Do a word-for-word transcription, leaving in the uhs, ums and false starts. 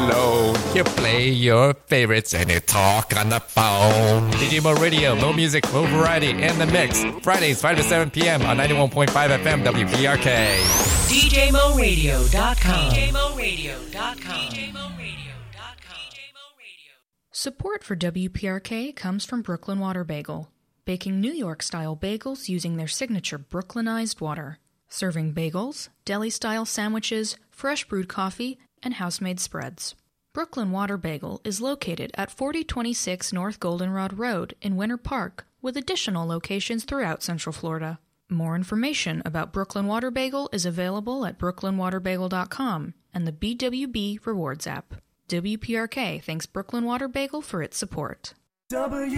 alone. You play your favorites and you talk on the phone. D J Mo Radio, Mo Music, Mo Variety, and The Mix. Fridays, five to seven p.m. on ninety-one point five F M W P R K. D J Mo Radio dot com. D J Mo Radio dot com. D J Mo Radio dot com. Support for W P R K comes from Brooklyn Water Bagel, baking New York-style bagels using their signature Brooklynized water. Serving bagels, deli-style sandwiches, fresh brewed coffee, and house-made spreads. Brooklyn Water Bagel is located at forty twenty-six North Goldenrod Road in Winter Park, with additional locations throughout Central Florida. More information about Brooklyn Water Bagel is available at brooklyn water bagel dot com and the B W B Rewards app. W P R K thanks Brooklyn Water Bagel for its support.